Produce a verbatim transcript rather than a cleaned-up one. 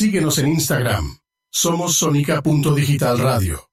Síguenos en Instagram. Somos sonica punto digital radio.